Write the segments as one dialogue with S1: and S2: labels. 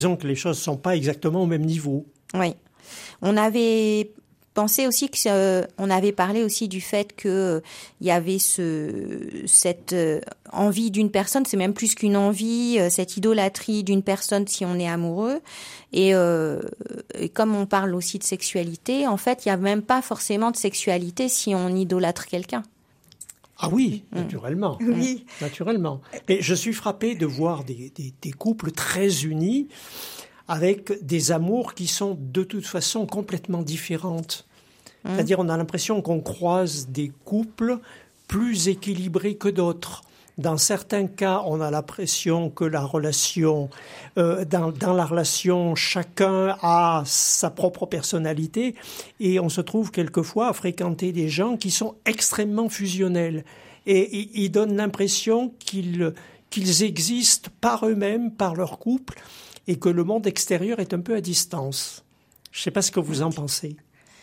S1: Disons que les choses ne sont pas exactement au même niveau.
S2: Oui. On avait pensé aussi on avait parlé aussi du fait que il y avait cette envie d'une personne, c'est même plus qu'une envie, cette idolâtrie d'une personne si on est amoureux. Et comme on parle aussi de sexualité, en fait, il n'y a même pas forcément de sexualité si on idolâtre quelqu'un.
S1: Ah oui, naturellement.
S3: Oui.
S1: Naturellement. Et je suis frappé de voir des couples très unis avec des amours qui sont de toute façon complètement différentes. C'est-à-dire, on a l'impression qu'on croise des couples plus équilibrés que d'autres. Dans certains cas, on a l'impression que la relation, dans la relation, chacun a sa propre personnalité, et on se trouve quelquefois à fréquenter des gens qui sont extrêmement fusionnels, et ils donnent l'impression qu'ils existent par eux-mêmes, par leur couple, et que le monde extérieur est un peu à distance. Je ne sais pas ce que vous en pensez.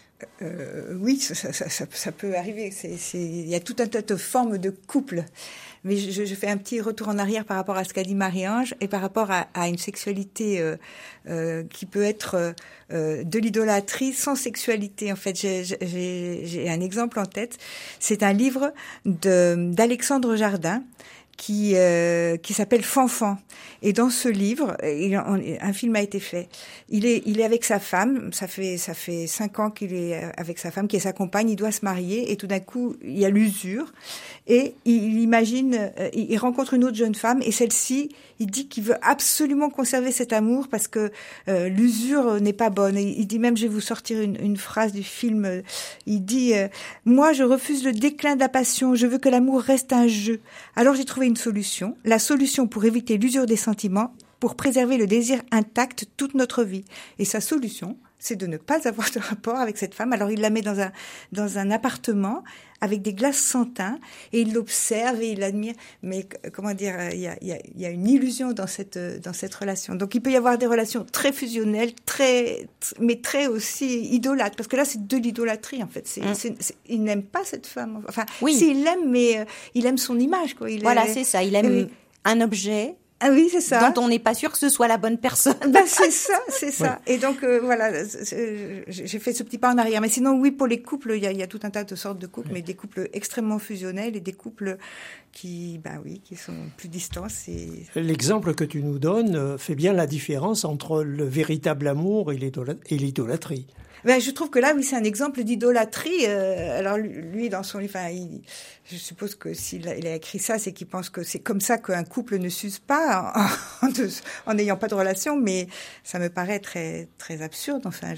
S3: Oui, ça peut arriver. Il y a tout un tas de formes de couple. Mais je fais un petit retour en arrière par rapport à ce qu'a dit Marie-Ange et par rapport à une sexualité qui peut être de l'idolâtrie sans sexualité. En fait, j'ai un exemple en tête. C'est un livre d'Alexandre Jardin qui s'appelle Fanfan. Et dans ce livre, un film a été fait. Il est avec sa femme. Ça fait 5 ans qu'il est avec sa femme, qui est sa compagne. Il doit se marier et tout d'un coup, il y a l'usure. Et il rencontre une autre jeune femme et celle-ci, il dit qu'il veut absolument conserver cet amour parce que l'usure n'est pas bonne. Et il dit même, je vais vous sortir une phrase du film. Il dit moi, je refuse le déclin de la passion. Je veux que l'amour reste un jeu. Alors j'ai trouvé une solution. La solution pour éviter l'usure des sentiments, pour préserver le désir intact toute notre vie. Et sa solution, c'est de ne pas avoir de rapport avec cette femme. Alors il la met dans un appartement avec des glaces sans teint et il l'observe et il l'admire. Mais comment dire, il y a une illusion dans cette relation. Donc il peut y avoir des relations très fusionnelles, mais très aussi idolâtres. Parce que là, c'est de l'idolâtrie en fait. Il n'aime pas cette femme. Enfin,
S2: oui.
S3: Si, il l'aime, mais il aime son image, quoi.
S2: C'est ça. Il aime un objet.
S3: Ah oui, c'est ça.
S2: Dont on n'est pas sûr que ce soit la bonne personne.
S3: C'est ça. Ouais. Et donc, voilà, j'ai fait ce petit pas en arrière. Mais sinon, oui, pour les couples, il y a tout un tas de sortes de couples, mais des couples extrêmement fusionnels et des couples qui sont plus distants.
S1: L'exemple que tu nous donnes fait bien la différence entre le véritable amour et l'idolâtrie.
S3: Je trouve que là, oui, c'est un exemple d'idolâtrie. Alors lui, dans son livre, je suppose que s'il a écrit ça, c'est qu'il pense que c'est comme ça qu'un couple ne s'use pas en n'ayant pas de relation. Mais ça me paraît très très absurde. Enfin,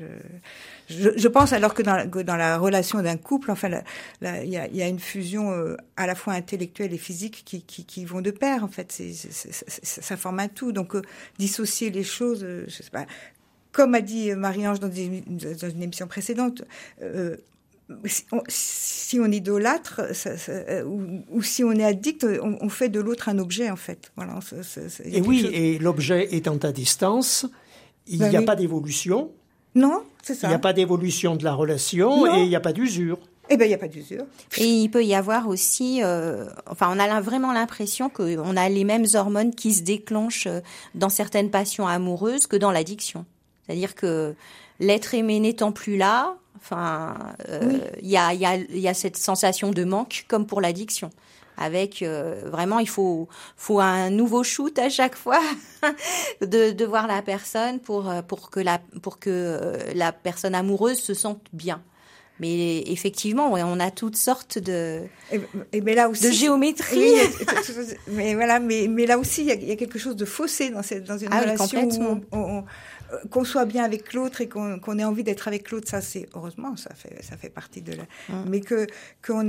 S3: je pense alors que dans la relation d'un couple, enfin, il y a une fusion à la fois intellectuelle et physique qui vont de pair. En fait, ça forme un tout. Donc dissocier les choses, je sais pas. Comme a dit Marie-Ange dans une émission précédente, si on idolâtre ou si on est addict, on fait de l'autre un objet, en fait. Voilà,
S1: et l'objet étant à distance, il n'y a pas d'évolution.
S3: Non, c'est ça.
S1: Il n'y a pas d'évolution de la relation et il n'y a pas d'usure.
S3: Eh ben, il n'y a pas d'usure.
S2: Et il peut y avoir aussi, on a vraiment l'impression qu'on a les mêmes hormones qui se déclenchent dans certaines passions amoureuses que dans l'addiction. C'est-à-dire que l'être aimé n'étant plus là, il y a cette sensation de manque comme pour l'addiction. Avec vraiment, il faut un nouveau shoot à chaque fois de voir la personne pour que la personne amoureuse se sente bien. Mais effectivement, on a toutes sortes de
S3: là aussi,
S2: de géométrie.
S3: Oui, mais voilà, mais là aussi, il y a quelque chose de faussé dans une relation où qu'on soit bien avec l'autre et qu'on ait envie d'être avec l'autre. Ça, c'est heureusement, ça fait partie de mais qu'on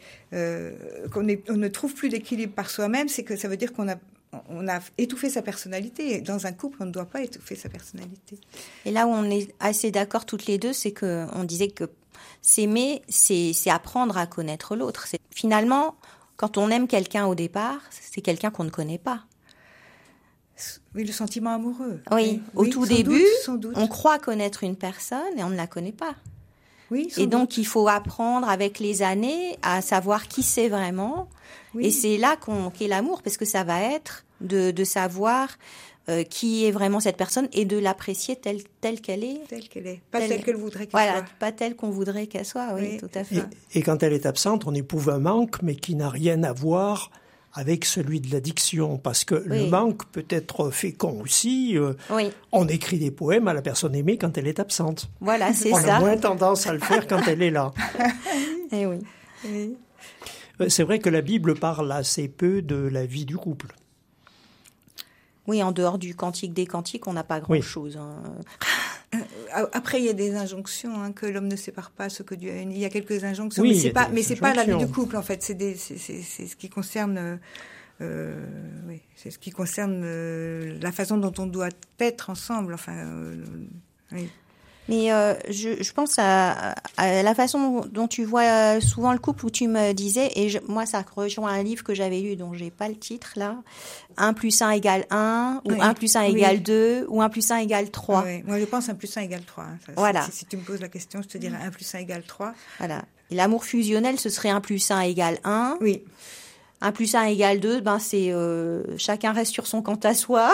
S3: ne trouve plus d'équilibre par soi-même, c'est que ça veut dire qu'on a étouffé sa personnalité. Et dans un couple, on ne doit pas étouffer sa personnalité.
S2: Et là où on est assez d'accord toutes les deux, c'est que on disait que s'aimer, c'est apprendre à connaître l'autre. Finalement, quand on aime quelqu'un au départ, c'est quelqu'un qu'on ne connaît pas.
S3: Oui, le sentiment amoureux.
S2: Oui, au tout début,
S3: sans doute.
S2: On croit connaître une personne et on ne la connaît pas.
S3: Oui,
S2: et donc, il faut apprendre avec les années à savoir qui c'est vraiment. Oui. Et c'est là qu'est l'amour, parce que ça va être de savoir qui est vraiment cette personne et de l'apprécier telle qu'elle est.
S3: Telle qu'elle est, pas telle qu'elle voudrait qu'elle soit.
S2: Voilà, pas telle qu'on voudrait qu'elle soit, oui, tout à fait.
S1: Et quand elle est absente, on éprouve un manque, mais qui n'a rien à voir avec celui de l'addiction, parce que le manque peut être fécond aussi. On écrit des poèmes à la personne aimée quand elle est absente.
S2: Voilà, c'est
S1: on
S2: ça.
S1: On a moins tendance à le faire quand elle est là.
S2: Et oui.
S1: C'est vrai que la Bible parle assez peu de la vie du couple.
S2: Oui, en dehors du Cantique des Cantiques, on n'a pas grand-chose.
S3: Après, il y a des injonctions, que l'homme ne sépare pas ce que Dieu a uni. Il y a quelques injonctions, mais c'est pas la vie du couple, en fait. C'est ce qui concerne, c'est ce qui concerne la façon dont on doit être ensemble. Oui.
S2: Mais je pense à la façon dont tu vois souvent le couple, où tu me disais, et moi ça rejoint un livre que j'avais lu dont j'ai pas le titre là, 1 + 1 = 1, ou 1 + 1 = 2, ou 1 + 1 = 3.
S3: Oui. Moi je pense 1 + 1 = 3.
S2: Voilà.
S3: Si tu me poses la question, je te dirais 1 + 1 = 3.
S2: Voilà. Et l'amour fusionnel, ce serait 1 + 1 = 1.
S3: Oui.
S2: 1 + 1 = 2, c'est chacun reste sur son quant à soi.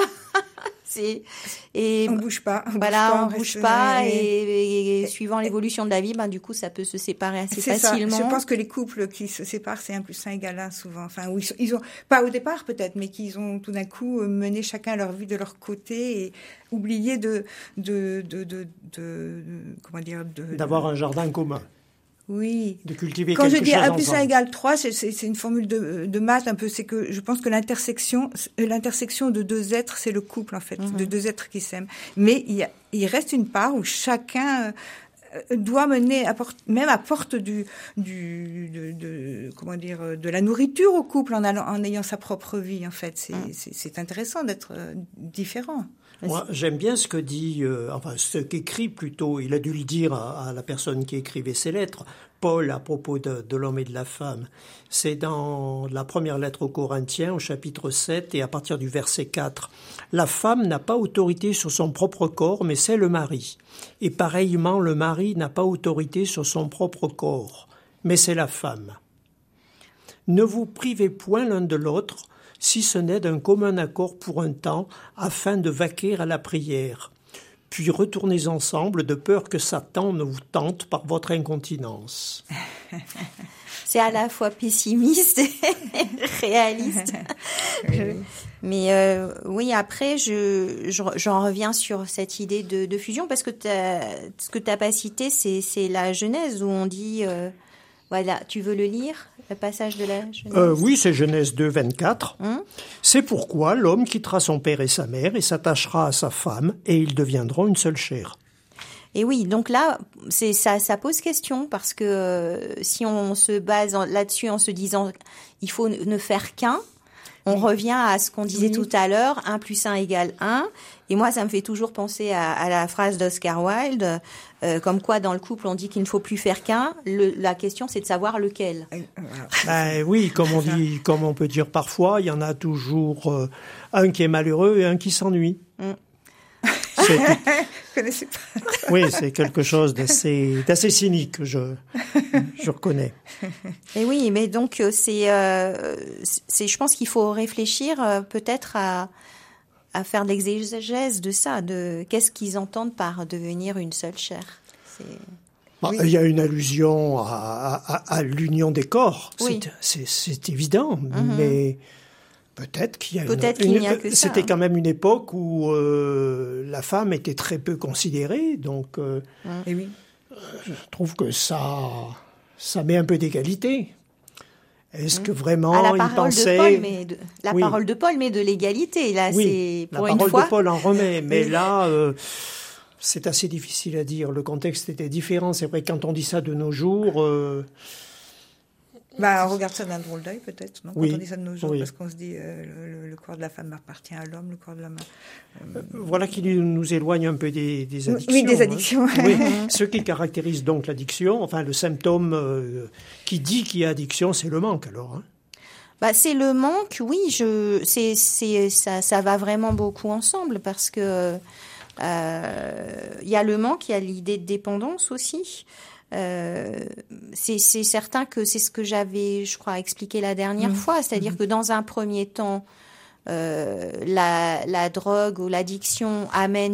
S3: On bouge pas.
S2: On bouge pas et suivant l'évolution de la vie, du coup, ça peut se séparer assez facilement.
S3: Ça. Je pense que les couples qui se séparent, c'est 1 + 1 = 1 souvent. Enfin, où ils ont pas au départ peut-être, mais qu'ils ont tout d'un coup mené chacun leur vie de leur côté et oublié
S1: d'avoir un jardin commun.
S3: Oui.
S1: De cultiver
S3: Quand
S1: quelque
S3: je dis
S1: chose
S3: 1 + 1
S1: ensemble.
S3: = 3, c'est une formule de maths un peu. C'est que je pense que l'intersection de deux êtres, c'est le couple en fait, de deux êtres qui s'aiment. Mais il reste une part où chacun doit mener, apporte de la nourriture au couple en ayant sa propre vie en fait. C'est intéressant d'être différent.
S1: Moi, j'aime bien ce que dit, ce qu'écrit plutôt, il a dû le dire à la personne qui écrivait ces lettres, Paul, à propos de l'homme et de la femme. C'est dans la première lettre aux Corinthiens, au chapitre 7, et à partir du verset 4. La femme n'a pas autorité sur son propre corps, mais c'est le mari. Et pareillement, le mari n'a pas autorité sur son propre corps, mais c'est la femme. Ne vous privez point l'un de l'autre, si ce n'est d'un commun accord pour un temps, afin de vaquer à la prière. Puis retournez ensemble, de peur que Satan ne vous tente par votre incontinence.
S2: C'est à la fois pessimiste et réaliste. Mais oui, après, j'en reviens sur cette idée de fusion, parce que ce que tu n'as pas cité, c'est la Genèse, où on dit... Voilà, tu veux le lire, le passage de la Genèse?
S1: Oui, c'est Genèse 2, 24. C'est pourquoi l'homme quittera son père et sa mère et s'attachera à sa femme, et ils deviendront une seule chair.
S2: Et oui, donc là, ça pose question, parce que si on se base là-dessus en se disant il faut ne faire qu'un, on revient à ce qu'on disait tout à l'heure, 1 + 1 = 1. Et moi, ça me fait toujours penser à la phrase d'Oscar Wilde, comme quoi dans le couple, on dit qu'il ne faut plus faire qu'un. La question, c'est de savoir lequel.
S1: Oui, comme on peut dire parfois, il y en a toujours un qui est malheureux et un qui s'ennuie.
S3: Connaissez pas.
S1: Oui, c'est quelque chose d'assez cynique, je reconnais.
S2: Et oui, mais donc je pense qu'il faut réfléchir peut-être à faire de l'exégèse de ça, de qu'est-ce qu'ils entendent par devenir une seule chair.
S1: Il y a une allusion à l'union des corps,
S2: oui.
S1: C'est évident, mais peut-être qu'il
S2: n'y a que ça.
S1: C'était quand même une époque où la femme était très peu considérée, donc
S3: oui.
S1: Je trouve que ça met un peu d'égalité. Est-ce que vraiment il pensait...
S2: parole de Paul, mais de l'égalité. Là, c'est pour une fois.
S1: La parole de Paul en remet, mais là, c'est assez difficile à dire. Le contexte était différent. C'est vrai que quand on dit ça de nos jours...
S3: on regarde ça d'un drôle d'œil, peut-être, non?
S1: Oui.
S3: Quand on dit ça de nos jours, parce qu'on se dit le corps de la femme appartient à l'homme, le corps de l'homme...
S1: Voilà qui nous éloigne un peu des addictions.
S3: Oui, des addictions.
S1: Oui. Ce qui caractérise donc l'addiction, le symptôme qui dit qu'il y a addiction, c'est le manque, alors.
S2: C'est le manque, oui. Ça va vraiment beaucoup ensemble, parce que il y a le manque, il y a l'idée de dépendance aussi. C'est certain que c'est ce que j'avais, je crois, expliqué la dernière fois, c'est-à-dire que dans un premier temps, la drogue ou l'addiction amène